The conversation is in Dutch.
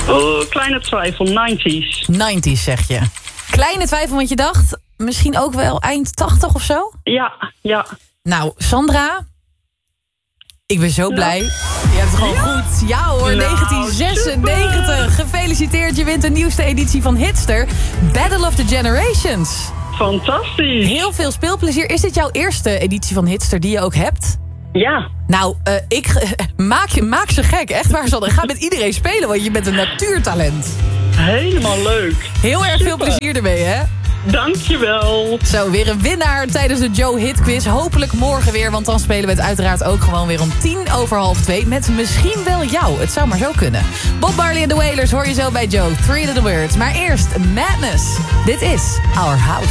Kleine twijfel, 90's. 90's zeg je. Kleine twijfel, want je dacht misschien ook wel eind 80 of zo? Ja. Nou, Sandra, ik ben zo blij. Je hebt het gewoon goed. Ja hoor, 1996. Super. Gefeliciteerd, je wint de nieuwste editie van Hitster. Battle of the Generations. Fantastisch. Heel veel speelplezier. Is dit jouw eerste editie van Hitster die je ook hebt? Ja. Nou, maak ze gek. Echt waar, Sandra. Ga met iedereen spelen, want je bent een natuurtalent. Helemaal leuk. Heel erg veel plezier ermee, hè? Dankjewel. Zo, weer een winnaar tijdens de Joe Hit Quiz. Hopelijk morgen weer, want dan spelen we het uiteraard ook gewoon weer om 2:10 met misschien wel jou. Het zou maar zo kunnen. Bob Marley en The Wailers hoor je zo bij Joe. Three Little Birds. Maar eerst Madness. Dit is Our House.